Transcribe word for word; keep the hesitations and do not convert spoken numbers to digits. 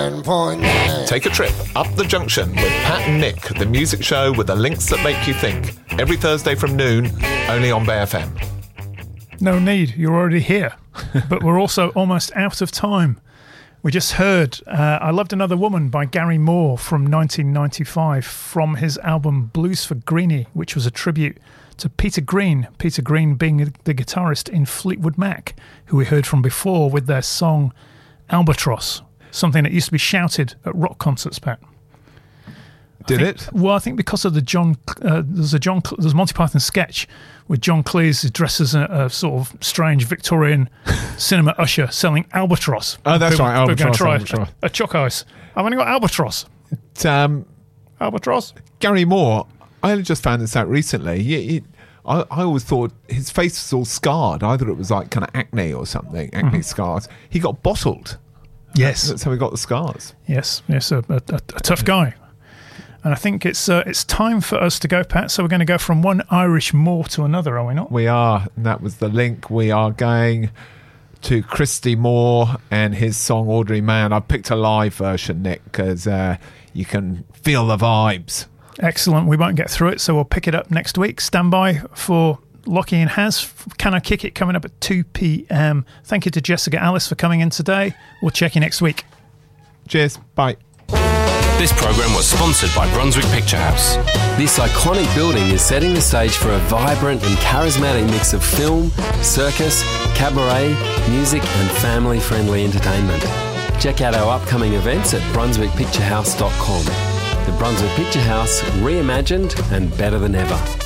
nine point nine. Take a trip up the junction with Pat and Nick, the music show with the links that make you think. Every Thursday from noon, only on Bay F M. No need, you're already here. But we're also almost out of time. We just heard uh, I Loved Another Woman by Gary Moore from nineteen ninety-five from his album Blues for Greenie, which was a tribute to Peter Green, Peter Green being the guitarist in Fleetwood Mac, who we heard from before with their song Albatross, something that used to be shouted at rock concerts, Pat. Did think, it? Well, I think because of the John, uh, there's a John, there's a Monty Python sketch with John Cleese dressed as a, a sort of strange Victorian cinema usher selling Albatross. Oh, that's People, right, Albatross. Try Albatross. A, a choc ice. I've only got Albatross. Um, Albatross. Gary Moore, I only just found this out recently. He, he, I, I always thought his face was all scarred. I thought it was like kind of acne or something, acne mm-hmm. scars. He got bottled. Yes. That's how he got the scars. Yes, yes, a, a, a, a tough guy. And I think it's uh, it's time for us to go, Pat. So we're going to go from one Irish Moore to another, are we not? We are. And that was the link. We are going to Christy Moore and his song Ordinary Man. I picked a live version, Nick, because uh, you can feel the vibes. Excellent. We won't get through it, so we'll pick it up next week. Stand by for Lockie and Haz. Can I Kick It coming up at two p.m. Thank you to Jessica Alice for coming in today. We'll check you next week. Cheers. Bye. This programme was sponsored by Brunswick Picture House. This iconic building is setting the stage for a vibrant and charismatic mix of film, circus, cabaret, music and family-friendly entertainment. Check out our upcoming events at brunswick picture house dot com. The Brunswick Picture House, reimagined and better than ever.